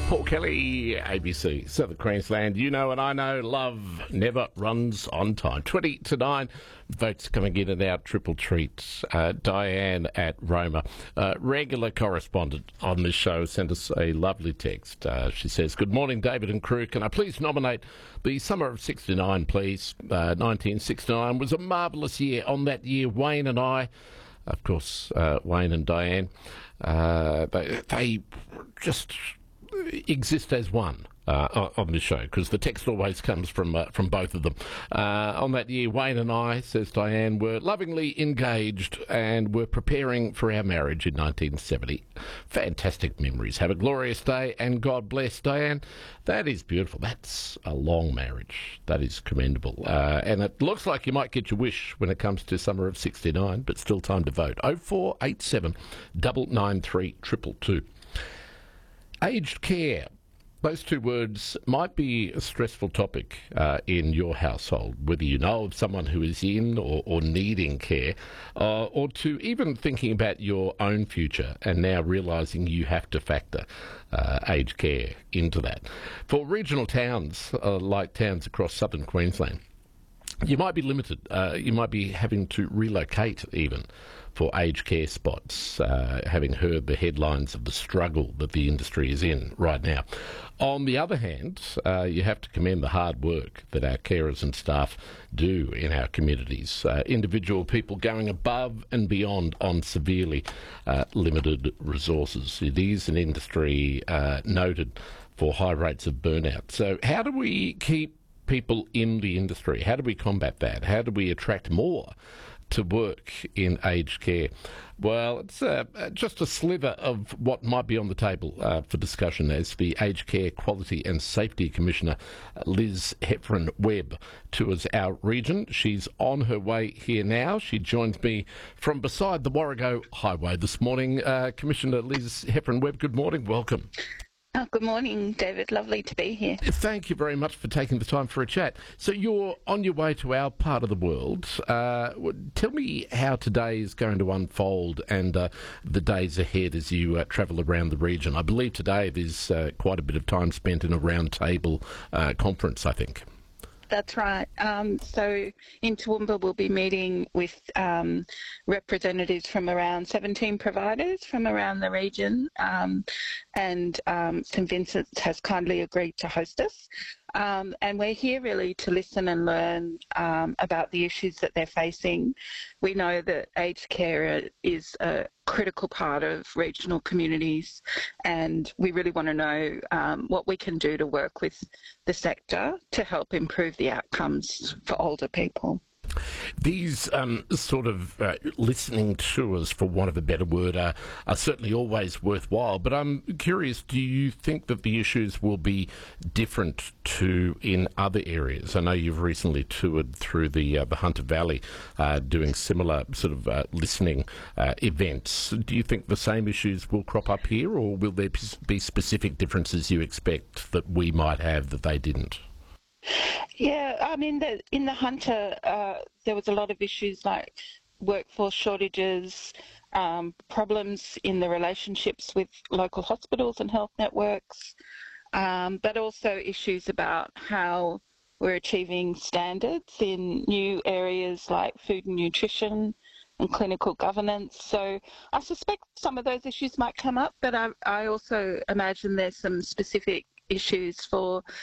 Paul Kelly, ABC, Southern Queensland. You know and I know love never runs on time. 20 to 9, votes coming in and out, triple treats. Diane at Roma, regular correspondent on this show, sent us a lovely text. She says, "Good morning, David and crew. Can I please nominate the summer of 69, please? 1969 was a marvellous year. On that year, Wayne and I," of course, Wayne and Diane, they just exist as one on this show, because the text always comes from both of them. On that year, Wayne and I, says Diane, were lovingly engaged and were preparing for our marriage in 1970. Fantastic memories. Have a glorious day and God bless. Diane, that is beautiful. That's a long marriage. That is commendable. And it looks like you might get your wish when it comes to summer of 69, but still time to vote. 0487 993 222. Aged care. Those two words might be a stressful topic in your household, whether you know of someone who is in or needing care, or to even thinking about your own future and now realising you have to factor aged care into that. For regional towns, like towns across southern Queensland, you might be limited. You might be having to relocate even for aged care spots, having heard the headlines of the struggle that the industry is in right now. On the other hand, you have to commend the hard work that our carers and staff do in our communities. Individual people going above and beyond on severely limited resources. It is an industry noted for high rates of burnout. So how do we keep people in the industry? How do we combat that? How do we attract more to work in aged care? Well, it's just a sliver of what might be on the table for discussion as the Aged Care Quality and Safety Commissioner, Liz Hepburn-Webb, tours our region. She's on her way here now. She joins me from beside the Warrego Highway this morning. Commissioner Liz Hepburn-Webb, good morning. Welcome. Oh, good morning, David. Lovely to be here. Thank you very much for taking the time for a chat. So you're on your way to our part of the world. Tell me how today is going to unfold and the days ahead as you travel around the region. I believe today there's quite a bit of time spent in a round table conference, I think. That's right. So in Toowoomba, we'll be meeting with representatives from around 17 providers from around the region, and St Vincent's has kindly agreed to host us. And we're here really to listen and learn about the issues that they're facing. We know that aged care is a critical part of regional communities, and we really want to know what we can do to work with the sector to help improve the outcomes for older people. These sort of listening tours, for want of a better word, are certainly always worthwhile. But I'm curious, do you think that the issues will be different to in other areas? I know you've recently toured through the Hunter Valley doing similar sort of listening events. Do you think the same issues will crop up here, or will there be specific differences you expect that we might have that they didn't? Yeah, I mean, in the Hunter, there was a lot of issues like workforce shortages, problems in the relationships with local hospitals and health networks, but also issues about how we're achieving standards in new areas like food and nutrition and clinical governance. So I suspect some of those issues might come up, but I also imagine there's some specific issues for